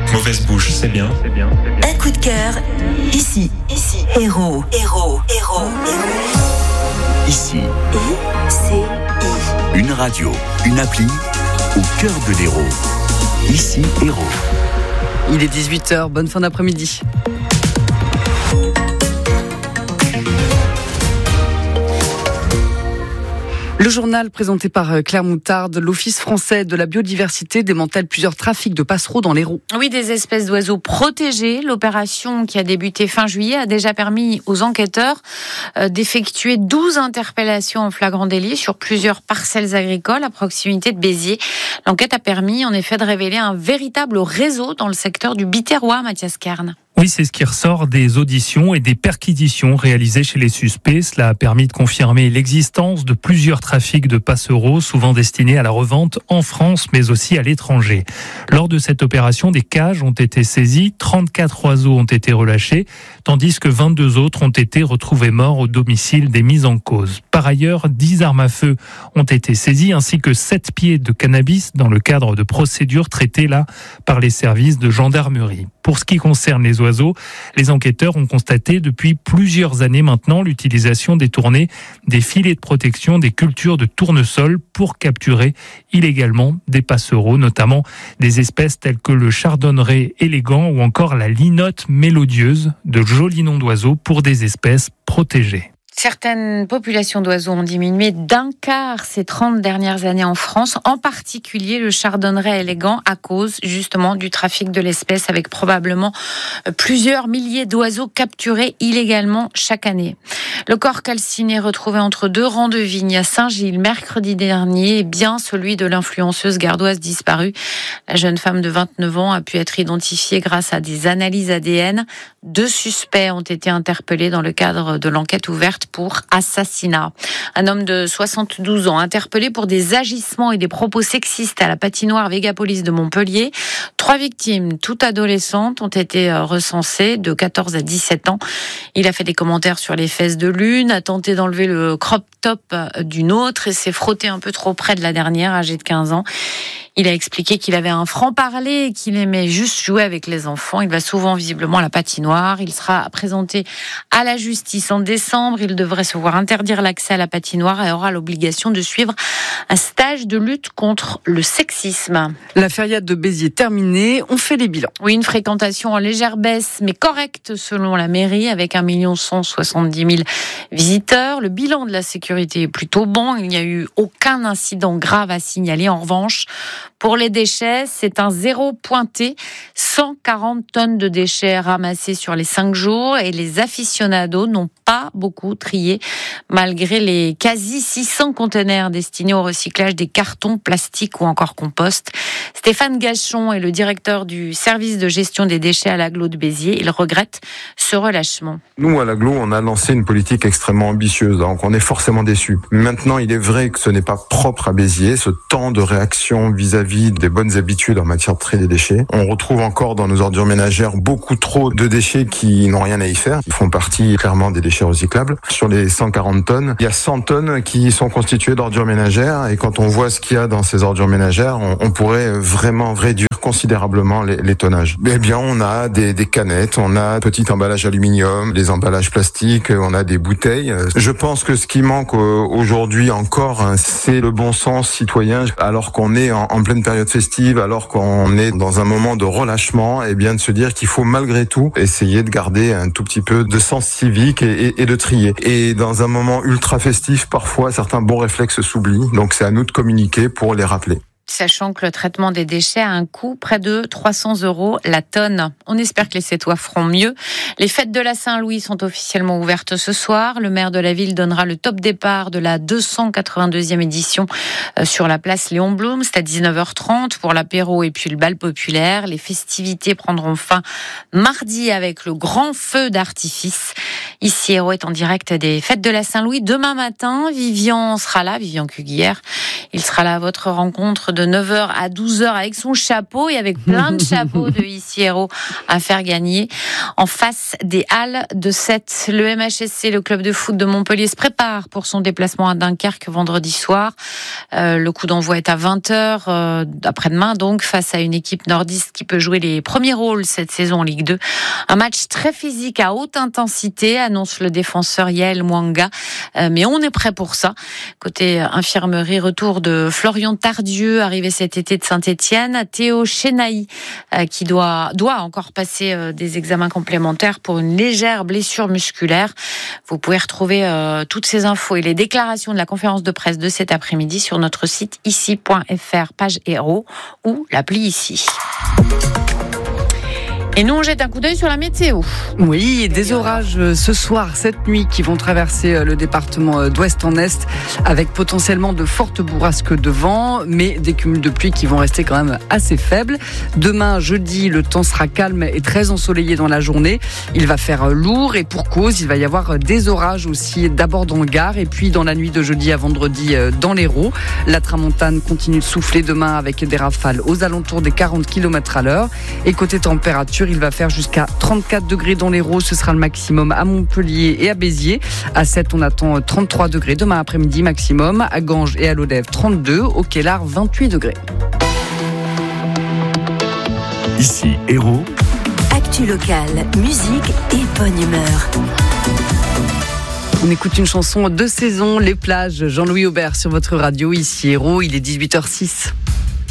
Mauvaise bouche, c'est bien. Un coup de cœur, ici, Héros. Ici, I-C-I. une radio, une appli au cœur de l'Hérault. Ici, Hérault. Il est 18h, bonne fin d'après-midi. Le journal présenté par Claire Moutarde, l'Office français de la biodiversité démantèle plusieurs trafics de passereaux dans l'Hérault. Oui, des espèces d'oiseaux protégées. L'opération qui a débuté fin juillet a déjà permis aux enquêteurs d'effectuer 12 interpellations en flagrant délit sur plusieurs parcelles agricoles à proximité de Béziers. L'enquête a permis en effet de révéler un véritable réseau dans le secteur du Biterrois, Mathias Kern. Oui, c'est ce qui ressort des auditions et des perquisitions réalisées chez les suspects. Cela a permis de confirmer l'existence de plusieurs trafics de passereaux, souvent destinés à la revente en France, mais aussi à l'étranger. Lors de cette opération, des cages ont été saisies, 34 oiseaux ont été relâchés, tandis que 22 autres ont été retrouvés morts au domicile des mises en cause. Par ailleurs, 10 armes à feu ont été saisies, ainsi que 7 pieds de cannabis dans le cadre de procédures traitées là par les services de gendarmerie. Pour ce qui concerne les oiseaux, les enquêteurs ont constaté depuis plusieurs années maintenant l'utilisation détournée des filets de protection des cultures de tournesol pour capturer illégalement des passereaux, notamment des espèces telles que le chardonneret élégant ou encore la linotte mélodieuse, de jolis noms d'oiseaux pour des espèces protégées. Certaines populations d'oiseaux ont diminué d'un quart ces 30 dernières années en France, en particulier le chardonneret élégant à cause justement du trafic de l'espèce avec probablement plusieurs milliers d'oiseaux capturés illégalement chaque année. Le corps calciné retrouvé entre deux rangs de vignes à Saint-Gilles mercredi dernier est bien celui de l'influenceuse gardoise disparue. La jeune femme de 29 ans a pu être identifiée grâce à des analyses ADN. 2 suspects ont été interpellés dans le cadre de l'enquête ouverte pour assassinat. Un homme de 72 ans interpellé pour des agissements et des propos sexistes à la patinoire Végapolis de Montpellier. 3 victimes, toutes adolescentes, ont été recensées de 14 à 17 ans. Il a fait des commentaires sur les fesses de l'une, a tenté d'enlever le crop top d'une autre et s'est frotté un peu trop près de la dernière, âgée de 15 ans. Il a expliqué qu'il avait un franc-parler et qu'il aimait juste jouer avec les enfants. Il va souvent visiblement à la patinoire. Il sera présenté à la justice en décembre. Il devrait se voir interdire l'accès à la patinoire et aura l'obligation de suivre un stage de lutte contre le sexisme. La fériade de Béziers terminée, on fait les bilans. Oui, une fréquentation en légère baisse, mais correcte selon la mairie, avec 1 170 000 visiteurs. Le bilan de la sécurité est plutôt bon. Il n'y a eu aucun incident grave à signaler. En revanche, pour les déchets, c'est un zéro pointé. 140 tonnes de déchets ramassés sur les 5 jours et les aficionados n'ont pas beaucoup trié malgré les quasi 600 conteneurs destinés au recyclage des cartons, plastiques ou encore compost. Stéphane Gachon est le directeur du service de gestion des déchets à l'agglo de Béziers. Il regrette ce relâchement. Nous, à l'agglo, on a lancé une politique extrêmement ambitieuse, donc on est forcément déçus. Maintenant, il est vrai que ce n'est pas propre à Béziers, ce temps de réaction vis-à-vis des bonnes habitudes en matière de tri des déchets. On retrouve encore dans nos ordures ménagères beaucoup trop de déchets qui n'ont rien à y faire, qui font partie clairement des déchets recyclables. Sur les 140 tonnes, il y a 100 tonnes qui sont constituées d'ordures ménagères et quand on voit ce qu'il y a dans ces ordures ménagères, on pourrait vraiment réduire considérablement les tonnages. Eh bien, on a des canettes, on a petit emballage aluminium, des emballages plastiques, on a des bouteilles. Je pense que ce qui manque aujourd'hui encore, c'est le bon sens citoyen. Alors qu'on est en pleine période festive, alors qu'on est dans un moment de relâchement, eh bien de se dire qu'il faut malgré tout essayer de garder un tout petit peu de sens civique et de trier. Et dans un moment ultra festif, parfois certains bons réflexes s'oublient. Donc c'est à nous de communiquer pour les rappeler. Sachant que le traitement des déchets a un coût près de 300 € la tonne. On espère que les Sétois feront mieux. Les fêtes de la Saint-Louis sont officiellement ouvertes ce soir. Le maire de la ville donnera le top départ de la 282e édition sur la place Léon Blum. C'est à 19h30 pour l'apéro et puis le bal populaire. Les festivités prendront fin mardi avec le grand feu d'artifice. Ici, Hérault est en direct des fêtes de la Saint-Louis. Demain matin, Vivian sera là, Vivian Cuguière. Il sera là à votre rencontre de 9h à 12h avec son chapeau et avec plein de chapeaux de ici Hérault à faire gagner. En face des Halles de Sète, le MHSC, le club de foot de Montpellier, se prépare pour son déplacement à Dunkerque vendredi soir. Le coup d'envoi est à 20h, après-demain donc, face à une équipe nordiste qui peut jouer les premiers rôles cette saison en Ligue 2. Un match très physique à haute intensité, annonce le défenseur Yael Mwanga. Mais on est prêt pour ça. Côté infirmerie, retour de Florian Tardieu, arrivé cet été de Saint-Étienne. Théo Chenailly, qui doit encore passer des examens complémentaires pour une légère blessure musculaire. Vous pouvez retrouver toutes ces infos et les déclarations de la conférence de presse de cet après-midi sur notre site ici.fr, page Hérault, ou l'appli Ici. Et nous, on jette un coup d'œil sur la météo. Oui, des orages ce soir, cette nuit, qui vont traverser le département d'ouest en est, avec potentiellement de fortes bourrasques de vent, mais des cumuls de pluie qui vont rester quand même assez faibles. Demain, jeudi, le temps sera calme et très ensoleillé dans la journée. Il va faire lourd et pour cause, il va y avoir des orages aussi, d'abord dans le Gard et puis dans la nuit de jeudi à vendredi dans l'Hérault. La tramontane continue de souffler demain avec des rafales aux alentours des 40 km/h. Et côté température, il va faire jusqu'à 34 degrés dans l'Hérault. Ce sera le maximum à Montpellier et à Béziers. À Sète, on attend 33 degrés demain après-midi maximum. À Ganges et à Lodève, 32. Au Quélard, 28 degrés. Ici, Hérault. Actu locale, musique et bonne humeur. On écoute une chanson de saison, Les plages, Jean-Louis Aubert sur votre radio, ici Hérault, il est 18h06.